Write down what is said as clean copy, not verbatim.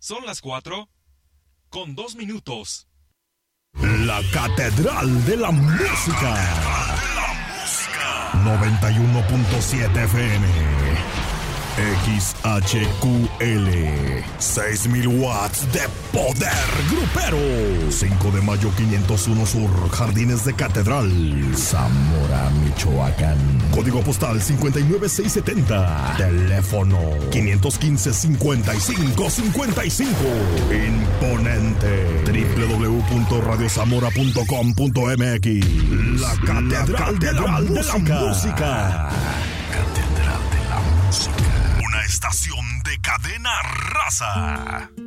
Son las 4:02. La Catedral de la Música. 91.7 FM. XHQL. 6,000 watts de poder grupero. 5 de mayo 501 Sur, Jardines de Catedral, Zamora, Michoacán. Código postal 59670. Teléfono 515-5555. Imponente. www.radiozamora.com.mx. La Catedral de la Música. Catedral de la Música. Una estación de Cadena Raza.